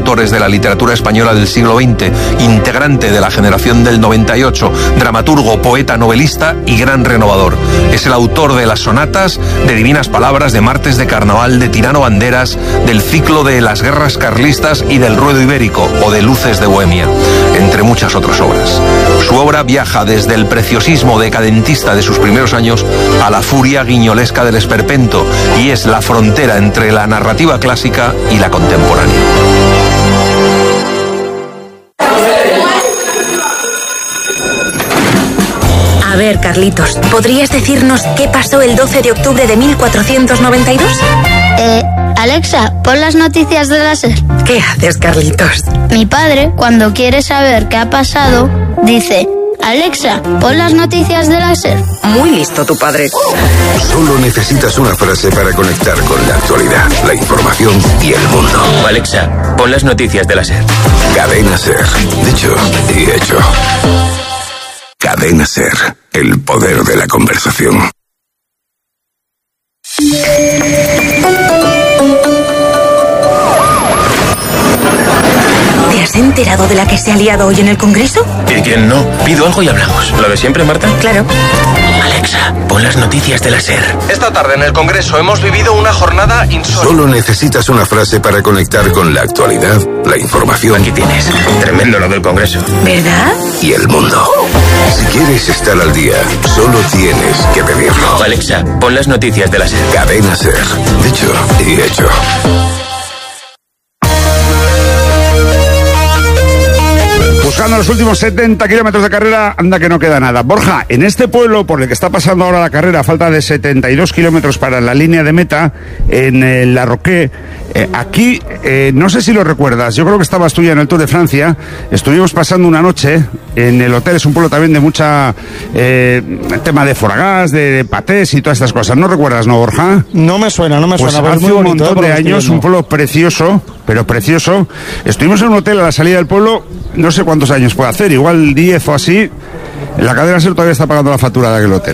autores de la literatura española del siglo XX, integrante de la generación del 98, dramaturgo, poeta, novelista y gran renovador. Es el autor de las sonatas, de Divinas Palabras, de Martes de Carnaval, de Tirano Banderas, del ciclo de Las Guerras Carlistas y del Ruedo Ibérico o de Luces de Bohemia, entre muchas otras obras. Su obra viaja desde el preciosismo decadentista de sus primeros años a la furia guiñolesca del esperpento y es la frontera entre la narrativa clásica y la contemporánea. A ver, Carlitos, ¿podrías decirnos qué pasó el 12 de octubre de 1492? Alexa, pon las noticias de la SER. ¿Qué haces, Carlitos? Mi padre, cuando quiere saber qué ha pasado, dice: Alexa, pon las noticias de la SER. Muy listo tu padre. Solo necesitas una frase para conectar con la actualidad, la información y el mundo. Alexa, pon las noticias de la SER. Cadena SER. Dicho y hecho. Cadena SER. El poder de la conversación. ¿Te has enterado de la que se ha liado hoy en el Congreso? ¿Y quién no? Pido algo y hablamos. ¿Lo de siempre, Marta? Claro. Alexa, pon las noticias de la SER. Esta tarde en el Congreso hemos vivido una jornada insólita. Solo necesitas una frase para conectar con la actualidad, la información. Aquí tienes. Tremendo lo del Congreso. ¿Verdad? Y el mundo. Si quieres estar al día, solo tienes que pedirlo. Alexa, pon las noticias de la SER. Cadena SER. Dicho y hecho. Buscando los últimos 70 kilómetros de carrera, anda que no queda nada. Borja, en este pueblo por el que está pasando ahora la carrera, a falta de 72 kilómetros para la línea de meta, en La Roque, aquí, no sé si lo recuerdas, yo creo que estabas tú ya en el Tour de Francia, estuvimos pasando una noche en el hotel, es un pueblo también de mucha tema de foragas, de patés y todas estas cosas. ¿No recuerdas, no, Borja? No me suena, Pues hace un montón de años, un pueblo precioso, pero precioso. Estuvimos en un hotel a la salida del pueblo, no sé cuántos años puede hacer, igual 10 o así. La cadena SER todavía está pagando la factura de aquel hotel.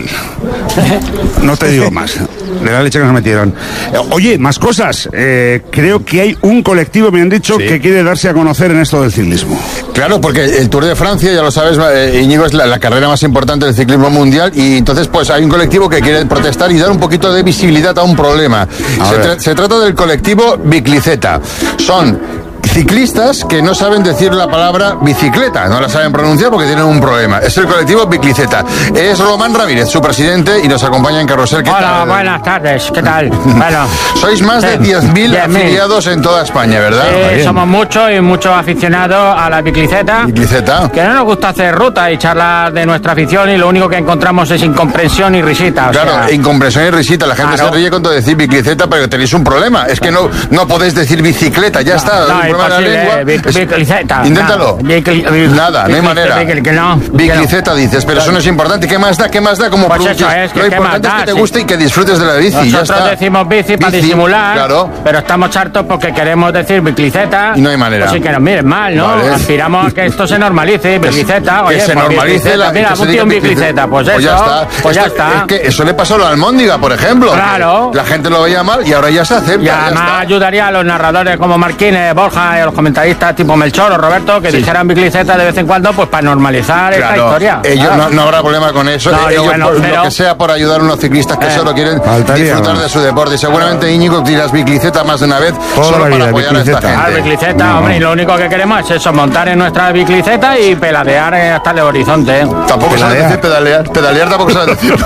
No te digo más. De la leche que nos metieron. Oye, más cosas. Creo que hay un colectivo, me han dicho, que quiere darse a conocer en esto del ciclismo. Claro, porque el Tour de Francia, ya lo sabes, Íñigo, es la carrera más importante del ciclismo mundial y entonces pues hay un colectivo que quiere protestar y dar un poquito de visibilidad a un problema. Se trata del colectivo Bicicleta. Son ciclistas que no saben decir la palabra bicicleta, no la saben pronunciar porque tienen un problema. Es el colectivo Bicicleta. Es Román Ramírez, su presidente, y nos acompaña en Carrusel. Hola, buenas tardes, ¿qué tal? Bueno, sois más de 10.000 afiliados en toda España, ¿verdad? Sí, somos muchos y muchos aficionados a la bicicleta. Bicicleta. Que no nos gusta hacer ruta y charlar de nuestra afición y lo único que encontramos es incomprensión y risita. Claro, incomprensión y risita. La gente se ríe cuando decís bicicleta, pero tenéis un problema. Es que no podéis decir bicicleta, ya está. No, la lengua. Bicicleta. Inténtalo. Nada, no hay manera. Bicicleta dices, pero eso no es importante. ¿Qué más da? ¿Cómo pues pronuncias? Eso es, lo importante es que te guste y que disfrutes de la bici. Nosotros ya está. decimos bici para disimular, claro. Pero estamos hartos porque queremos decir bicicleta. Y no hay manera. Pues sí que nos miren mal, ¿no? Vale. Aspiramos a que esto se normalice, bicicleta. Oye, que se normalice. Mira, un tío en bicicleta, pues eso. Pues ya está. Es que eso le pasó a la Almóndiga, por ejemplo. Claro. La gente lo veía mal y ahora ya se acepta. Y además ayudaría a los narradores como Marquines, Borja y a los comentaristas tipo Melchor o Roberto que dijeran bicicleta de vez en cuando, pues para normalizar esta historia. Ellos no habrá problema con eso. Ellos lo que sea por ayudar a unos ciclistas que solo quieren disfrutar de su deporte. Y seguramente, Íñigo, dirás bicicleta más de una vez solo para apoyar a esta gente. Bicicleta, hombre, y lo único que queremos es eso, montar en nuestra bicicleta y peladear hasta el horizonte. Tampoco sabes decir pedalear. Pedalear tampoco sabes decir.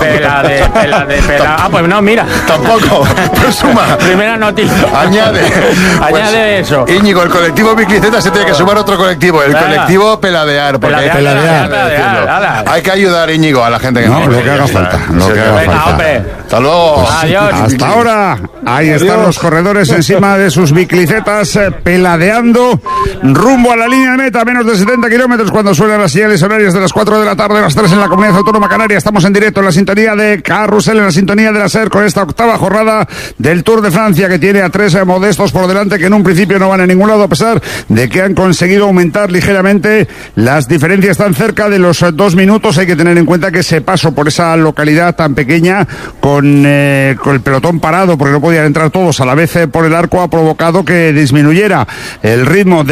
Ah, pues no, mira. Tampoco. Pues suma. Primera noticia. Añade eso. Íñigo, el colectivo bicicleta se tiene que sumar otro colectivo, el colectivo peladear. Peladear. Hay que ayudar, Íñigo, a la gente que lo que haga falta. Hasta luego. Adiós. Hasta ahora. Ahí están los corredores encima de sus bicicletas peladeando rumbo a la línea de meta, menos de 70 kilómetros cuando suenan las señales horarias de las 4 de la tarde, las 3 en la Comunidad Autónoma Canaria. Estamos en directo en la sintonía de Carrusel, en la sintonía de la SER, con esta octava jornada del Tour de Francia, que tiene a 3 modestos por delante que en un principio no van a ningún lado, a pesar de que han conseguido aumentar ligeramente. Las diferencias están cerca de los 2 minutos. Hay que tener en cuenta que ese paso por esa localidad tan pequeña con el pelotón parado porque no podían entrar todos a la vez por el arco ha provocado que disminuyera el ritmo de